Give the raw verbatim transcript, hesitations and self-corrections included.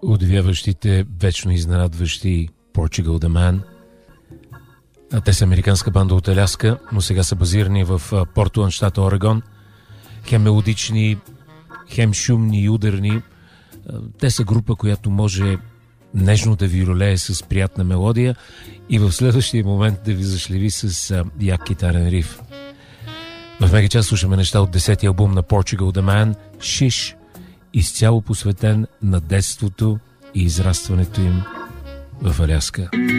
удивяващите, вечно изненадващи Portugal the Man. А те са американска банда от Аляска, но сега са базирани в Портланд, щата Орегон. Хем мелодични, хем шумни и ударни. Те са група, която може нежно да ви ролее с приятна мелодия и в следващия момент да ви зашлеви с як китарен риф. В мега час слушаме неща от десетия албум на Portugal the Man, Шиш, изцяло посветен на детството и израстването им в Аляска.